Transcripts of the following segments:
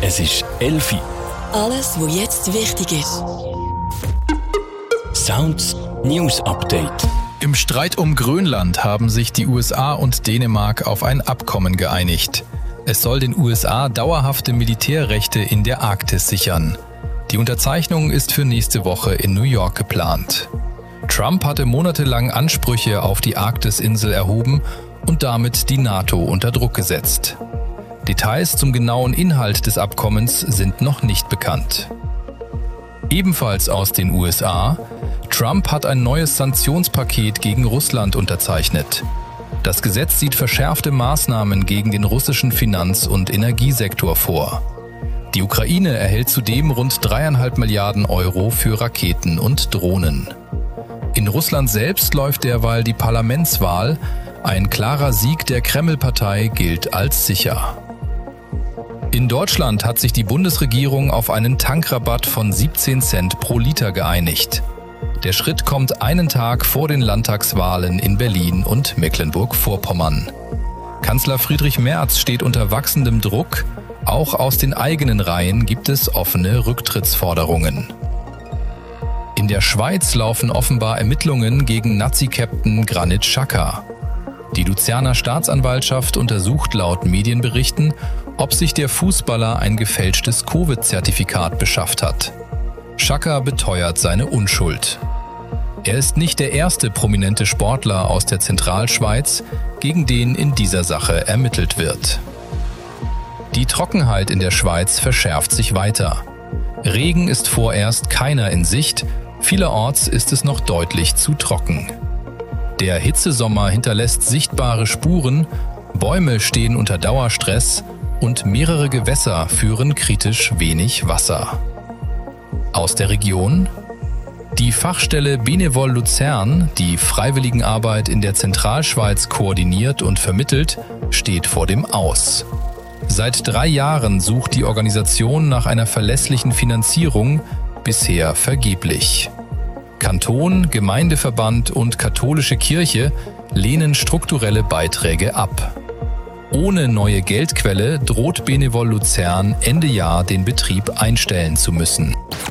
Es ist 11 Uhr. Alles, was jetzt wichtig ist. Sounds News Update. Im Streit um Grönland haben sich die USA und Dänemark auf ein Abkommen geeinigt. Es soll den USA dauerhafte Militärrechte in der Arktis sichern. Die Unterzeichnung ist für nächste Woche in New York geplant. Trump hatte monatelang Ansprüche auf die Arktis-Insel erhoben und damit die NATO unter Druck gesetzt. Details zum genauen Inhalt des Abkommens sind noch nicht bekannt. Ebenfalls aus den USA: Trump hat ein neues Sanktionspaket gegen Russland unterzeichnet. Das Gesetz sieht verschärfte Maßnahmen gegen den russischen Finanz- und Energiesektor vor. Die Ukraine erhält zudem rund 3,5 Milliarden Euro für Raketen und Drohnen. In Russland selbst läuft derweil die Parlamentswahl. Ein klarer Sieg der Kreml-Partei gilt als sicher. In Deutschland hat sich die Bundesregierung auf einen Tankrabatt von 17 Cent pro Liter geeinigt. Der Schritt kommt einen Tag vor den Landtagswahlen in Berlin und Mecklenburg-Vorpommern. Kanzler Friedrich Merz steht unter wachsendem Druck. Auch aus den eigenen Reihen gibt es offene Rücktrittsforderungen. In der Schweiz laufen offenbar Ermittlungen gegen Nazi-Captain Granit Xhaka. Die Luzerner Staatsanwaltschaft untersucht laut Medienberichten, ob sich der Fußballer ein gefälschtes Covid-Zertifikat beschafft hat. Xhaka beteuert seine Unschuld. Er ist nicht der erste prominente Sportler aus der Zentralschweiz, gegen den in dieser Sache ermittelt wird. Die Trockenheit in der Schweiz verschärft sich weiter. Regen ist vorerst keiner in Sicht, vielerorts ist es noch deutlich zu trocken. Der Hitzesommer hinterlässt sichtbare Spuren, Bäume stehen unter Dauerstress und mehrere Gewässer führen kritisch wenig Wasser. Aus der Region: Die Fachstelle Benevol Luzern, die Freiwilligenarbeit in der Zentralschweiz koordiniert und vermittelt, steht vor dem Aus. Seit 3 Jahren sucht die Organisation nach einer verlässlichen Finanzierung, bisher vergeblich. Kanton, Gemeindeverband und katholische Kirche lehnen strukturelle Beiträge ab. Ohne neue Geldquelle droht Benevol Luzern Ende Jahr den Betrieb einstellen zu müssen.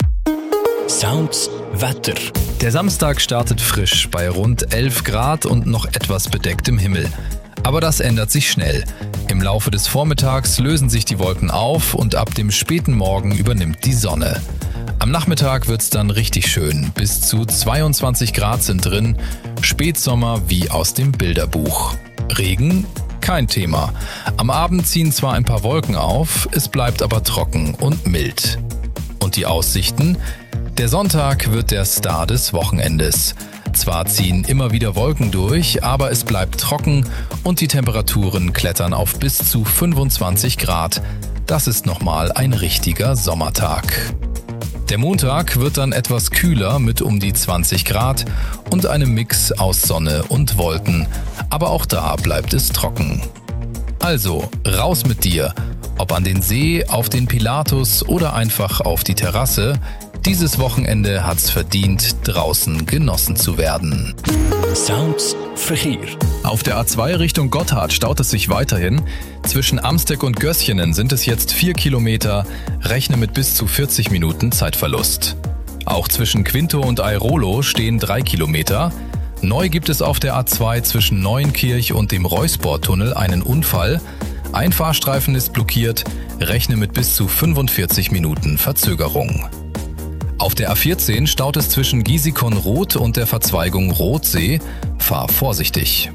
Sounds Wetter. Der Samstag startet frisch bei rund 11 Grad und noch etwas bedecktem Himmel. Aber das ändert sich schnell. Im Laufe des Vormittags lösen sich die Wolken auf und ab dem späten Morgen übernimmt die Sonne. Am Nachmittag wird's dann richtig schön. Bis zu 22 Grad sind drin. Spätsommer wie aus dem Bilderbuch. Regen? Kein Thema. Am Abend ziehen zwar ein paar Wolken auf, es bleibt aber trocken und mild. Und die Aussichten? Der Sonntag wird der Star des Wochenendes. Zwar ziehen immer wieder Wolken durch, aber es bleibt trocken und die Temperaturen klettern auf bis zu 25 Grad. Das ist nochmal ein richtiger Sommertag. Der Montag wird dann etwas kühler mit um die 20 Grad und einem Mix aus Sonne und Wolken. Aber auch da bleibt es trocken. Also, raus mit dir. Ob an den See, auf den Pilatus oder einfach auf die Terrasse. Dieses Wochenende hat's verdient, draußen genossen zu werden. Sounds Verkehr. Auf der A2 Richtung Gotthard staut es sich weiterhin. Zwischen Amsteg und Gößchenen sind es jetzt 4 Kilometer. Rechne mit bis zu 40 Minuten Zeitverlust. Auch zwischen Quinto und Airolo stehen 3 Kilometer. Neu gibt es auf der A2 zwischen Neuenkirch und dem Reuspor-Tunnel einen Unfall. Ein Fahrstreifen ist blockiert. Rechne mit bis zu 45 Minuten Verzögerung. Auf der A14 staut es zwischen Gisikon-Roth und der Verzweigung Rothsee. Fahr vorsichtig.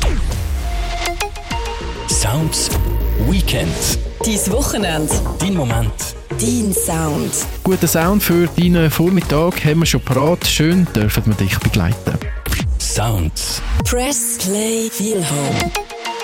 Sounds Weekend. Dein Wochenende. Dein Moment. Dein Sound. Guten Sound für deinen Vormittag haben wir schon parat. Schön dürfen wir dich begleiten. Sounds. Press Play Feel Home.